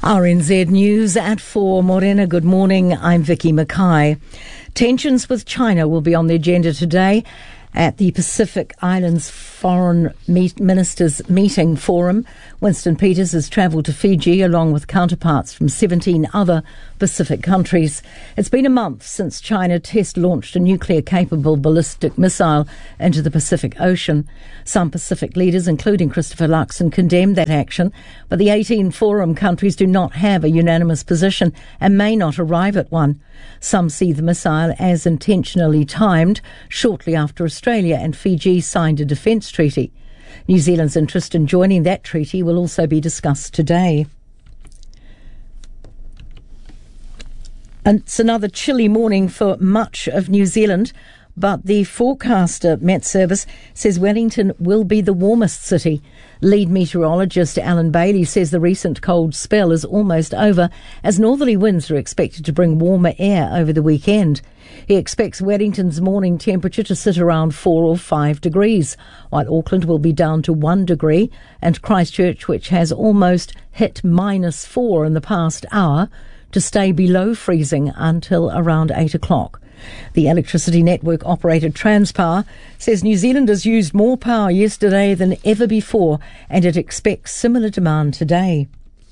RNZ News at 4. Morena, good morning. I'm Vicky Mackay. Tensions with China will be on the agenda today at the Pacific Islands Foreign Ministers Meeting Forum. Winston Peters has travelled to Fiji along with counterparts from 17 other Pacific countries. It's been a month since China test-launched a nuclear-capable ballistic missile into the Pacific Ocean. Some Pacific leaders, including Christopher Luxon, condemned that action, but the 18 Forum countries do not have a unanimous position and may not arrive at one. Some see the missile as intentionally timed shortly after Australia and Fiji signed a defence treaty. New Zealand's interest in joining that treaty will also be discussed today. And it's another chilly morning for much of New Zealand, but the forecaster Met Service says Wellington will be the warmest city. Lead meteorologist Alan Bailey says the recent cold spell is almost over, as northerly winds are expected to bring warmer air over the weekend. He expects Wellington's morning temperature to sit around 4 or 5 degrees, while Auckland will be down to 1 degree, and Christchurch, which has almost hit -4 in the past hour, to stay below freezing until around 8 o'clock. The electricity network operator Transpower says New Zealanders used more power yesterday than ever before, and it expects similar demand today.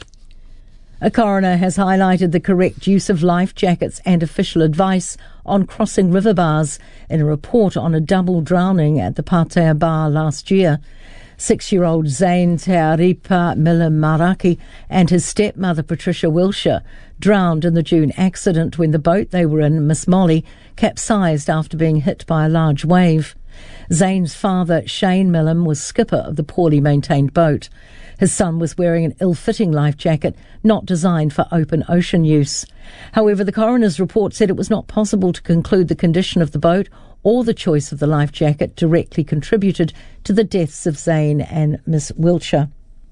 A coroner has highlighted the correct use of life jackets and official advice on crossing river bars in a report on a double drowning at the Patea Bar last year. 6-year-old Zane Te Aripa Milimaraki and his stepmother Patricia Wilshire drowned in the June accident when the boat they were in, Miss Molly, capsized after being hit by a large wave. Zane's father, Shane Millam, was skipper of the poorly maintained boat. His son was wearing an ill-fitting life jacket, not designed for open ocean use. However, the coroner's report said it was not possible to conclude the condition of the boat or the choice of the life jacket directly contributed to the deaths of Zane and Miss Wilshire.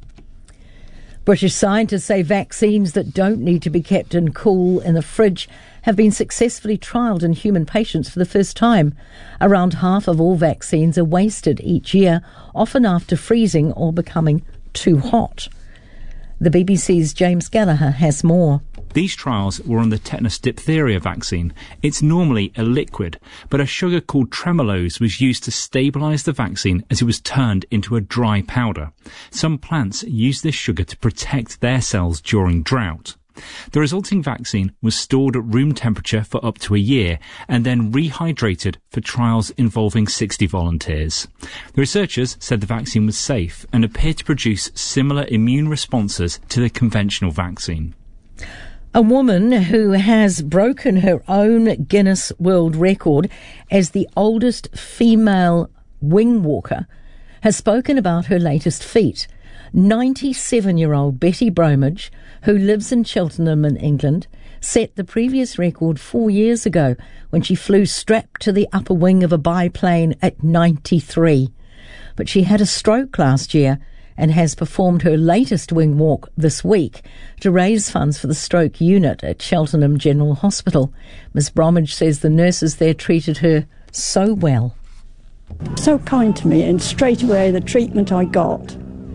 British scientists say vaccines that don't need to be kept in the fridge have been successfully trialled in human patients for the first time. Around half of all vaccines are wasted each year, often after freezing or becoming too hot. The BBC's James Gallagher has more. These trials were on the tetanus diphtheria vaccine. It's normally a liquid, but a sugar called tremulose was used to stabilise the vaccine as it was turned into a dry powder. Some plants use this sugar to protect their cells during drought. The resulting vaccine was stored at room temperature for up to a year and then rehydrated for trials involving 60 volunteers. The researchers said the vaccine was safe and appeared to produce similar immune responses to the conventional vaccine. A woman who has broken her own Guinness World Record as the oldest female wing walker has spoken about her latest feat. 97-year-old Betty Bromwich, who lives in Cheltenham in England, set the previous record 4 years ago when she flew strapped to the upper wing of a biplane at 93. But she had a stroke last year and has performed her latest wing walk this week to raise funds for the stroke unit at Cheltenham General Hospital. Ms Bromwich says the nurses there treated her so well. So kind to me, and straight away the treatment I got.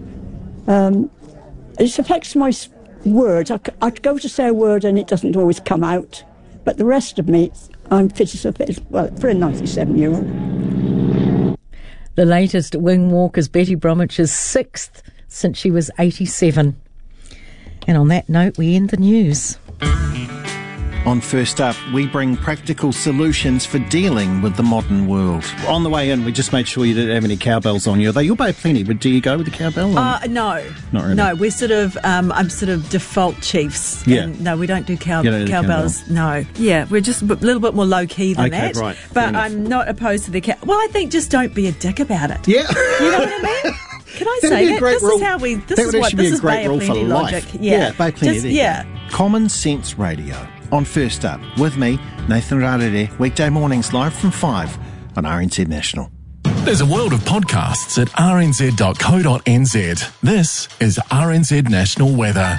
It affects my words. I go to say a word and it doesn't always come out. But the rest of me, I'm fit as a fiddle. Well, for a 97-year-old. The latest wing walk is Betty Bromwich's 6th since she was 87. And on that note, we end the news. On First Up, we bring practical solutions for dealing with the modern world. On the way in, we just made sure you didn't have any cowbells on you. You'll pay plenty, but do you go with the cowbell? No. Not really. No, we're sort of, I'm sort of default chiefs. Yeah. No, we don't do cowbells. No. Yeah, we're just a little bit more low-key than that. Right. But I'm not opposed to the Well, I think just don't be a dick about it. Yeah. You know what I mean? Can I say that? This is how we... This is what... This is Bay of Plenty logic. Yeah, Bay of Plenty. Yeah. Common Sense Radio. On First Up, with me, Nathan Rarere, weekday mornings live from 5 on RNZ National. There's a world of podcasts at rnz.co.nz. This is RNZ National Weather.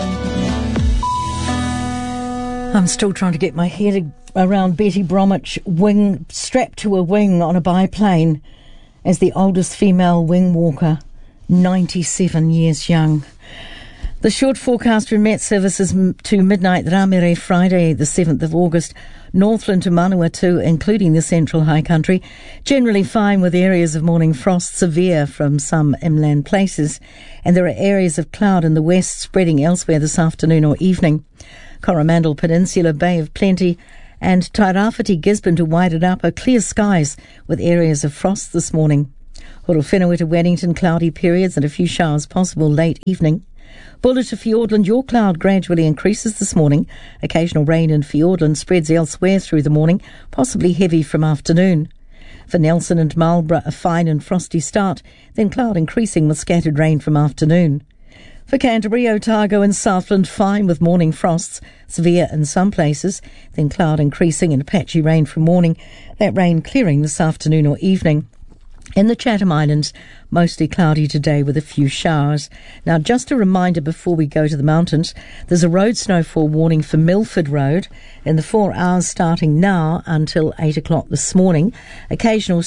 I'm still trying to get my head around Betty Bromwich strapped to a wing on a biplane as the oldest female wing walker, 97 years young. The short forecast from Met Services to midnight Ramere Friday, the 7th of August. Northland to Manawatu, including the central high country. Generally fine with areas of morning frost, severe from some inland places. And there are areas of cloud in the west spreading elsewhere this afternoon or evening. Coromandel Peninsula, Bay of Plenty, and Tairāwhiti, Gisborne to Wairarapa, clear skies with areas of frost this morning. Horowhenua to Wellington, cloudy periods and a few showers possible late evening. Buller to Fiordland, your cloud gradually increases this morning. Occasional rain in Fiordland spreads elsewhere through the morning, possibly heavy from afternoon. For Nelson and Marlborough, a fine and frosty start, then cloud increasing with scattered rain from afternoon. For Canterbury, Otago and Southland, fine with morning frosts, severe in some places, then cloud increasing and patchy rain from morning, that rain clearing this afternoon or evening. In the Chatham Islands, mostly cloudy today with a few showers. Now, just a reminder before we go to the mountains, there's a road snowfall warning for Milford Road in the 4 hours starting now until 8 o'clock this morning. Occasional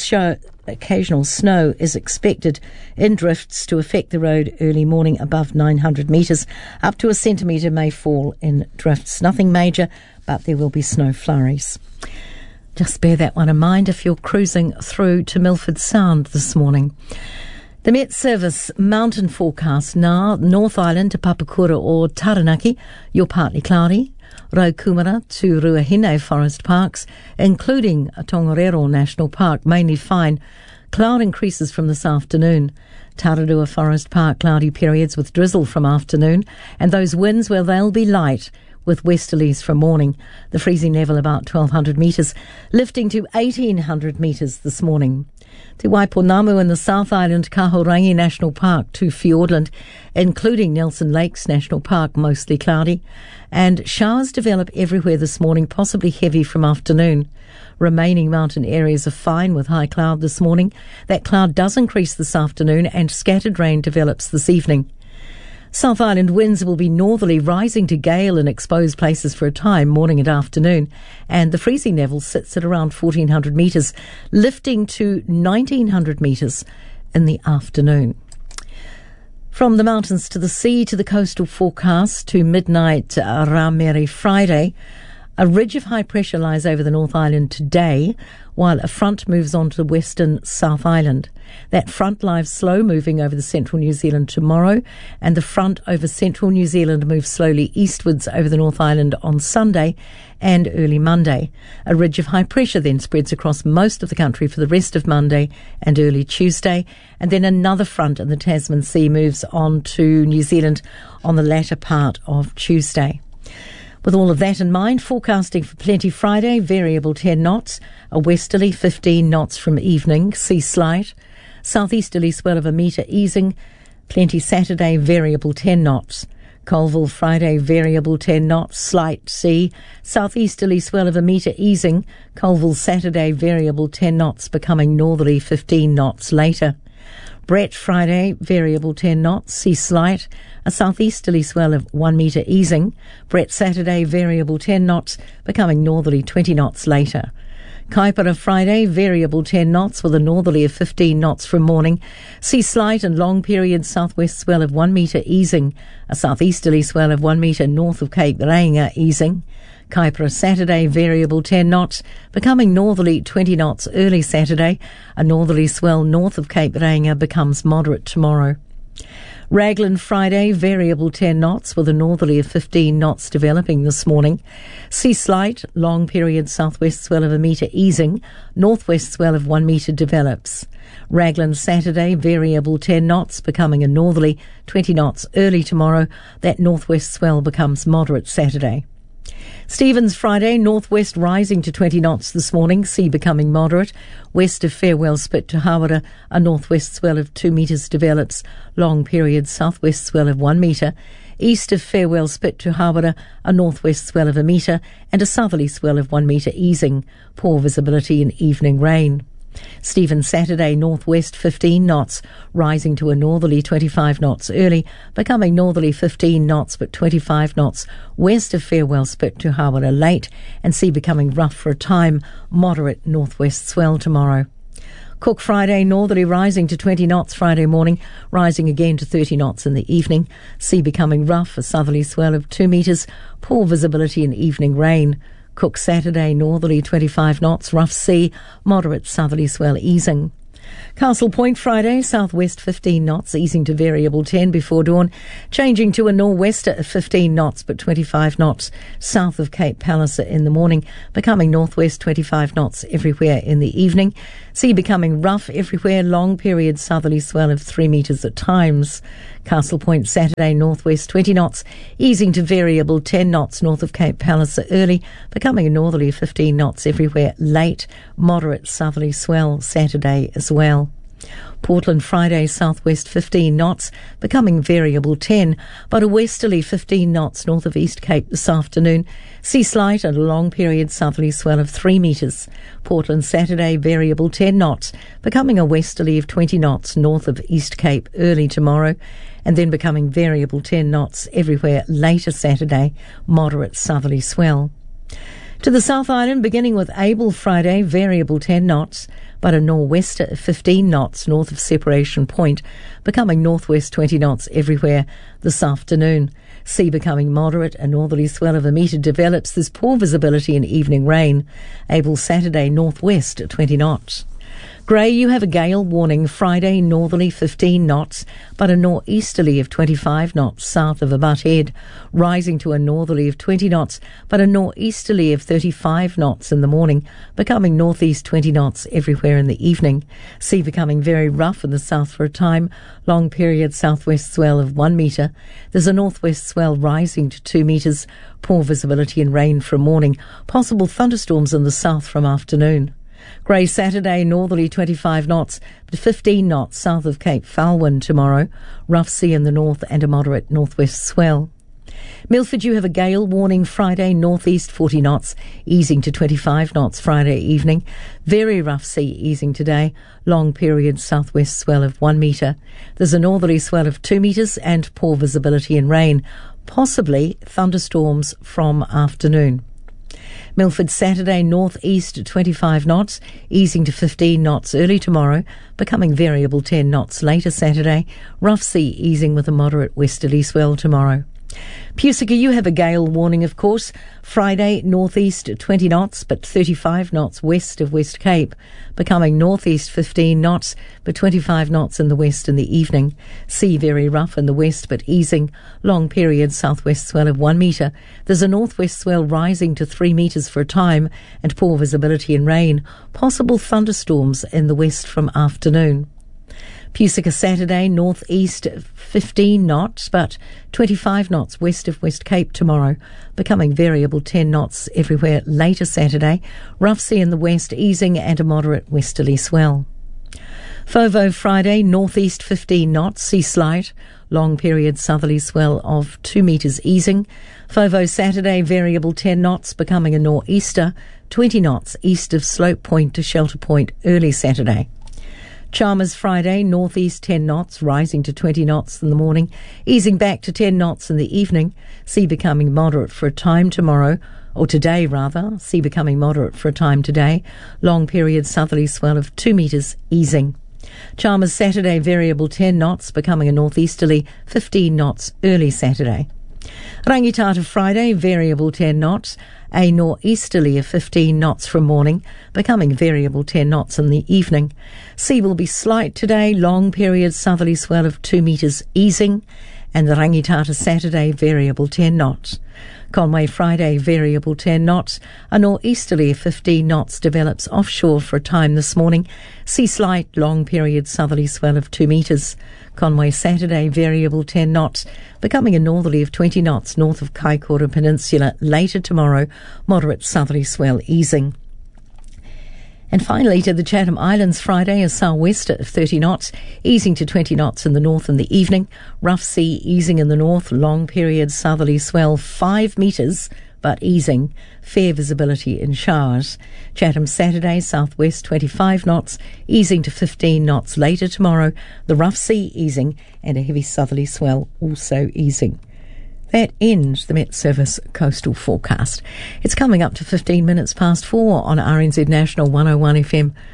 snow is expected in drifts to affect the road early morning above 900 metres. Up to a centimetre may fall in drifts. Nothing major, but there will be snow flurries. Just bear that one in mind if you're cruising through to Milford Sound this morning. The Met Service mountain forecast now, North Island to Papakura or Taranaki, you're partly cloudy. Raukumara to Ruahine Forest Parks, including Tongariro National Park, mainly fine. Cloud increases from this afternoon. Tararua Forest Park, cloudy periods with drizzle from afternoon, and those winds, well, they'll be light, with westerlies from morning. The freezing level about 1,200 metres, lifting to 1,800 metres this morning. Te Waiponamu in the South Island, Kahurangi National Park to Fiordland, including Nelson Lakes National Park, mostly cloudy. And showers develop everywhere this morning, possibly heavy from afternoon. Remaining mountain areas are fine with high cloud this morning. That cloud does increase this afternoon and scattered rain develops this evening. South Island winds will be northerly, rising to gale in exposed places for a time, morning and afternoon, and the freezing level sits at around 1,400 metres, lifting to 1,900 metres in the afternoon. From the mountains to the sea to the coastal forecast to midnight Ramere Friday, a ridge of high pressure lies over the North Island today, while a front moves on to the western South Island. That front lies slow moving over the central New Zealand tomorrow, and the front over central New Zealand moves slowly eastwards over the North Island on Sunday and early Monday. A ridge of high pressure then spreads across most of the country for the rest of Monday and early Tuesday, and then another front in the Tasman Sea moves on to New Zealand on the latter part of Tuesday. With all of that in mind, forecasting for Plenty Friday, variable 10 knots, a westerly 15 knots from evening, sea slight, southeasterly swell of a metre easing, Plenty Saturday, variable 10 knots, Colville Friday, variable 10 knots, slight sea, southeasterly swell of a metre easing, Colville Saturday, variable 10 knots, becoming northerly 15 knots later. Brett Friday, variable 10 knots, sea slight, a southeasterly swell of 1 metre easing. Brett Saturday, variable 10 knots, becoming northerly 20 knots later. Kaipara Friday, variable 10 knots with a northerly of 15 knots from morning. Sea slight and long period southwest swell of 1 metre easing. A southeasterly swell of 1 metre north of Cape Reinga easing. Kaipara Saturday, variable 10 knots, becoming northerly 20 knots early Saturday. A northerly swell north of Cape Reinga becomes moderate tomorrow. Raglan Friday, variable 10 knots with a northerly of 15 knots developing this morning. Sea slight, long period southwest swell of a metre easing, northwest swell of 1 metre develops. Raglan Saturday, variable 10 knots, becoming a northerly 20 knots early tomorrow. That northwest swell becomes moderate Saturday. Stevens Friday, northwest rising to 20 knots this morning, sea becoming moderate. West of Farewell Spit to Hawera, a northwest swell of 2 metres develops. Long period southwest swell of 1 metre. East of Farewell Spit to Hawera, a northwest swell of a metre, and a southerly swell of 1 metre easing. Poor visibility and evening rain. Stephen Saturday, northwest 15 knots, rising to a northerly 25 knots early, becoming northerly 15 knots but 25 knots west of Farewell Spit to Hawera late, and sea becoming rough for a time, moderate northwest swell tomorrow. Cook Friday, northerly rising to 20 knots Friday morning, rising again to 30 knots in the evening. Sea becoming rough, a southerly swell of 2 metres, poor visibility and evening rain. Cook Saturday, northerly 25 knots, rough sea, moderate southerly swell easing. Castle Point Friday, southwest 15 knots, easing to variable 10 before dawn, changing to a nor'wester at 15 knots but 25 knots south of Cape Palliser in the morning, becoming northwest 25 knots everywhere in the evening. Sea becoming rough everywhere, long period southerly swell of 3 metres at times. Castle Point Saturday, northwest 20 knots, easing to variable 10 knots north of Cape Palliser early, becoming a northerly 15 knots everywhere late, moderate southerly swell Saturday as well. Portland Friday, southwest 15 knots, becoming variable 10, but a westerly 15 knots north of East Cape this afternoon. Sea slight and a long period southerly swell of 3 metres. Portland Saturday, variable 10 knots, becoming a westerly of 20 knots north of East Cape early tomorrow, and then becoming variable 10 knots everywhere later Saturday, moderate southerly swell. To the South Island, beginning with Able Friday, variable 10 knots, but a nor'wester of 15 knots north of Separation Point, becoming northwest 20 knots everywhere this afternoon. Sea becoming moderate, a northerly swell of a metre develops. There's poor visibility and evening rain. Able Saturday, northwest at 20 knots. Grey, you have a gale warning Friday, northerly 15 knots, but a nor'easterly of 25 knots south of Abut Head, rising to a northerly of 20 knots, but a nor'easterly of 35 knots in the morning, becoming northeast 20 knots everywhere in the evening. Sea becoming very rough in the south for a time, long period southwest swell of 1 metre. There's a northwest swell rising to 2 metres, poor visibility and rain from morning, possible thunderstorms in the south from afternoon. Grey Saturday, northerly 25 knots, but 15 knots south of Cape Falwyn tomorrow. Rough sea in the north and a moderate northwest swell. Milford, you have a gale warning Friday, northeast 40 knots, easing to 25 knots Friday evening. Very rough sea easing today. Long period southwest swell of 1 metre. There's a northerly swell of 2 metres and poor visibility and rain. Possibly thunderstorms from afternoon. Milford Saturday, northeast 25 knots, easing to 15 knots early tomorrow, becoming variable 10 knots later Saturday. Rough sea easing with a moderate westerly swell tomorrow. Pusica, you have a gale warning, of course. Friday, northeast 20 knots, but 35 knots west of West Cape, becoming northeast 15 knots, but 25 knots in the west in the evening. Sea very rough in the west, but easing. Long period southwest swell of 1 metre. There's a northwest swell rising to 3 metres for a time, and poor visibility and rain. Possible thunderstorms in the west from afternoon. Pusica Saturday, northeast 15 knots, but 25 knots west of West Cape tomorrow, becoming variable 10 knots everywhere later Saturday. Rough sea in the west, easing and a moderate westerly swell. Fovo Friday, northeast 15 knots, sea slight, long period southerly swell of 2 metres easing. Fovo Saturday, variable 10 knots, becoming a nor'easter, 20 knots east of Slope Point to Shelter Point early Saturday. Chalmers Friday, northeast 10 knots, rising to 20 knots in the morning, easing back to 10 knots in the evening. Sea becoming moderate for a time tomorrow, or today rather. Sea becoming moderate for a time today. Long period southerly swell of 2 metres easing. Chalmers Saturday, variable 10 knots, becoming a northeasterly 15 knots early Saturday. Rangitata Friday, variable 10 knots, a nor'easterly of 15 knots from morning, becoming variable 10 knots in the evening. Sea will be slight today, long period southerly swell of 2 metres easing, and the Rangitata Saturday, variable 10 knots. Conway Friday, variable 10 knots. A nor'easterly of 15 knots develops offshore for a time this morning. Sea slight, long period southerly swell of 2 metres. Conway Saturday, variable 10 knots, becoming a northerly of 20 knots north of Kaikoura Peninsula later tomorrow. Moderate southerly swell easing. And finally to the Chatham Islands Friday, a sou'wester of 30 knots, easing to 20 knots in the north in the evening. Rough sea easing in the north, long period southerly swell 5 metres, but easing. Fair visibility in showers. Chatham Saturday, southwest 25 knots, easing to 15 knots later tomorrow. The rough sea easing and a heavy southerly swell also easing. That ends the Met Service coastal forecast. It's coming up to 15 minutes past 4 on RNZ National 101 FM.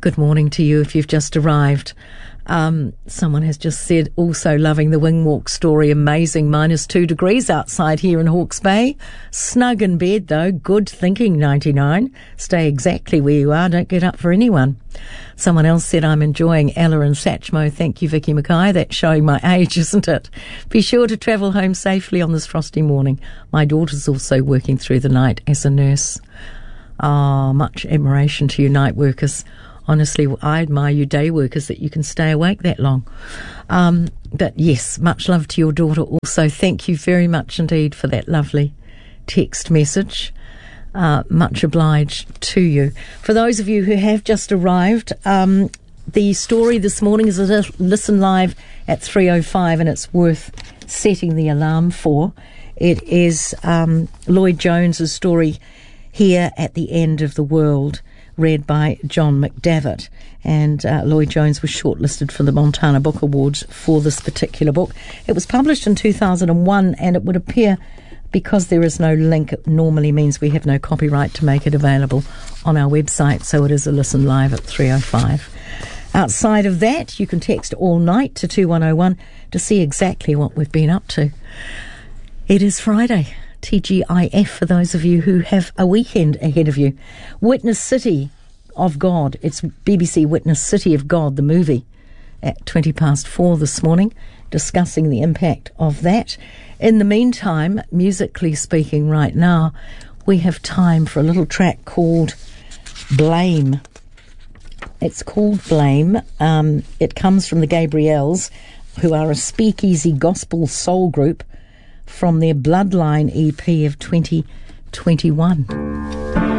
Good morning to you if you've just arrived. Someone has just said, also loving the wing walk story. Amazing. -2 degrees outside here in Hawke's Bay. Snug in bed though. Good thinking, 99. Stay exactly where you are. Don't get up for anyone. Someone else said, I'm enjoying Ella and Satchmo. Thank you, Vicky Mackay. That's showing my age, isn't it? Be sure to travel home safely on this frosty morning. My daughter's also working through the night as a nurse. Much admiration to you night workers. Honestly, I admire you day workers that you can stay awake that long. But yes, much love to your daughter also. Thank you very much indeed for that lovely text message. Much obliged to you. For those of you who have just arrived, the story this morning is a listen live at 3:05 and it's worth setting the alarm for. It is Lloyd Jones's story, Here at the End of the World, read by John McDavitt. And Lloyd Jones was shortlisted for the Montana Book Awards for this particular book. It was published in 2001, and it would appear, because there is no link, it normally means we have no copyright to make it available on our website, so it is a listen live at 3:05. Outside of that, you can text all night to 2101 to see exactly what we've been up to. It is Friday. TGIF for those of you who have a weekend ahead of you. Witness City of God. It's BBC Witness City of God, the movie, at 4:20 this morning, discussing the impact of that. In the meantime, musically speaking right now, we have time for a little track called Blame. It's called Blame. It comes from the Gabriels, who are a speakeasy gospel soul group, from their Bloodline EP of 2021.